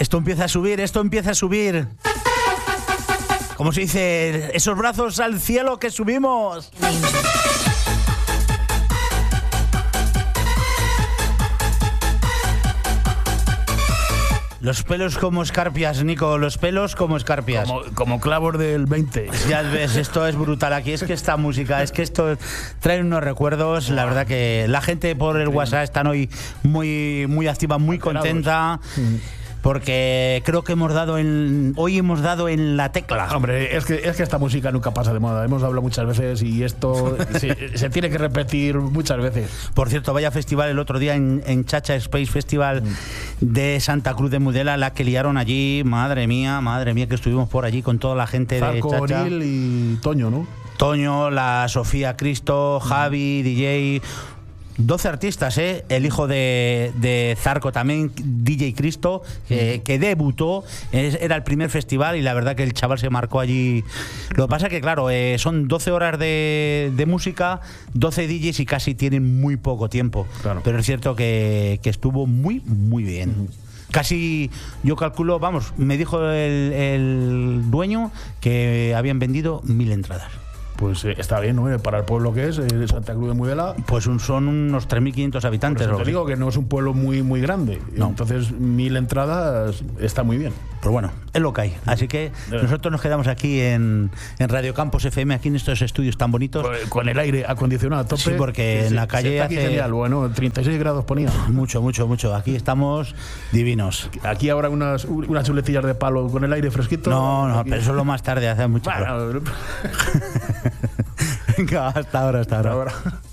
Esto empieza a subir, esto empieza a subir. Como se dice, esos brazos al cielo que subimos. Los pelos como escarpias, Nico, los pelos como escarpias. Como clavos del 20. Ya ves, esto es brutal aquí. Es que esta música, es que esto trae unos recuerdos. La verdad que la gente por el WhatsApp están hoy muy activa, muy contenta. Porque creo que hoy hemos dado en la tecla. Hombre, es que esta música nunca pasa de moda. Hemos hablado muchas veces y esto se tiene que repetir muchas veces. Por cierto, vaya festival el otro día en Chacha Space Festival de Santa Cruz de Mudela, la que liaron allí. Madre mía, que estuvimos por allí con toda la gente Zarco, de Chacha. Oril y Toño, ¿no? Toño, la Sofía Cristo, Javi, DJ... 12 artistas, el hijo de Zarco también, DJ Cristo, que debutó, era el primer festival y la verdad que el chaval se marcó allí. Lo que pasa que, claro, son 12 horas de música, 12 DJs y casi tienen muy poco tiempo. Claro. Pero es cierto que estuvo muy bien. Casi, yo calculo, vamos, me dijo el dueño que habían vendido 1000 entradas. Pues está bien, ¿no? Para el pueblo que es, Santa Cruz de Mudela. Pues son unos 3.500 habitantes. Por eso te digo que no es un pueblo muy grande. No. Entonces, 1000 entradas está muy bien. Pues bueno, es lo que hay. Así que nosotros nos quedamos aquí en Radio Campos FM, aquí en estos estudios tan bonitos. Con el aire acondicionado a tope. Sí, porque en la calle hace... genial, bueno, 36 grados ponía. Mucho. Aquí estamos divinos. Aquí habrá unas chuletillas de palo con el aire fresquito. No, pero eso es lo más tarde, hace mucho. Bueno. Venga, hasta ahora.